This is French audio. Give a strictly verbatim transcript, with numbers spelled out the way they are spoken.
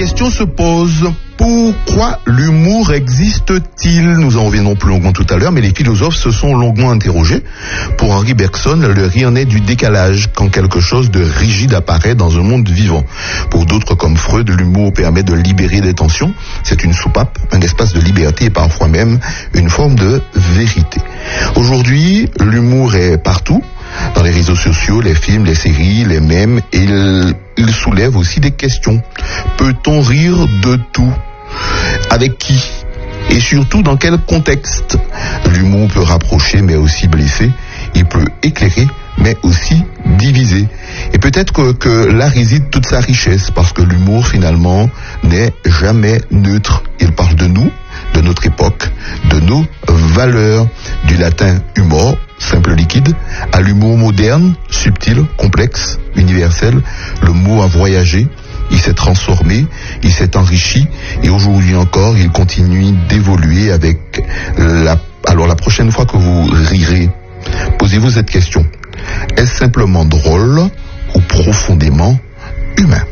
question se pose. Pourquoi l'humour existe-t-il? Nous en revenons plus longuement tout à l'heure, mais les philosophes se sont longuement interrogés. Pour Henri Bergson, le rire naît du décalage, quand quelque chose de rigide apparaît dans un monde vivant. Pour d'autres comme Freud, l'humour permet de libérer des tensions. C'est une soupape, un espace de liberté et parfois même une forme de vérité. Aujourd'hui, l'humour est partout. Dans les réseaux sociaux, les films, les séries, les mèmes, et il, il soulève aussi des questions. Peut-on rire de tout? Avec qui? Et surtout, dans quel contexte? L'humour peut rapprocher, mais aussi blesser. Il peut éclairer, mais aussi diviser. Et peut-être que, que là réside toute sa richesse, parce que l'humour, finalement, n'est jamais neutre. Il parle de nous, de notre époque, de nos valeurs, du latin humor, simple liquide, à l'humour moderne, subtil, complexe, universel. Le mot a voyagé, il s'est transformé, il s'est enrichi, et aujourd'hui encore, il continue d'évoluer avec la... Alors la prochaine fois que vous rirez, posez-vous cette question. Est-ce simplement drôle ou profondément humain?